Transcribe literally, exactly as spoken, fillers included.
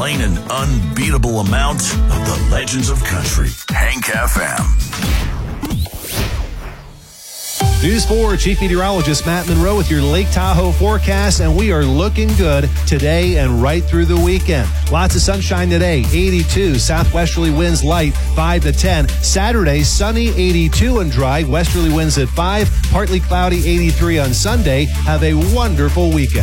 playing an unbeatable amount of the legends of country. Hank F M. News four, Chief Meteorologist Matt Monroe with your Lake Tahoe forecast, and we are looking good today and right through the weekend. Lots of sunshine today, eighty-two, southwesterly winds light, five to ten. Saturday, sunny, eighty-two and dry, westerly winds at five, partly cloudy, eighty-three on Sunday. Have a wonderful weekend.